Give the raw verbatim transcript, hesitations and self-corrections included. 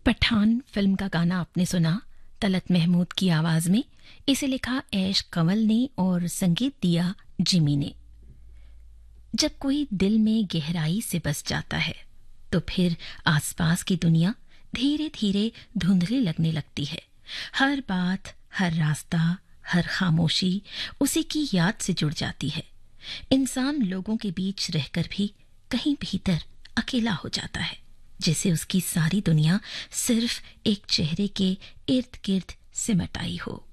Pathan film का गाना आपने सुना तलत महमूद की आवाज में। इसे लिखा ऐश कंवल ने और संगीत दिया जिमी ने। जब कोई दिल में गहराई से बस जाता है तो फिर आसपास की दुनिया धीरे धीरे धुंधली लगने लगती है। हर बात, हर रास्ता, हर खामोशी उसी की याद से जुड़ जाती है। इंसान लोगों के बीच रहकर भी कहीं भीतर अकेला हो जाता है, जैसे उसकी सारी दुनिया सिर्फ एक चेहरे के इर्द गिर्द सिमट आई हो।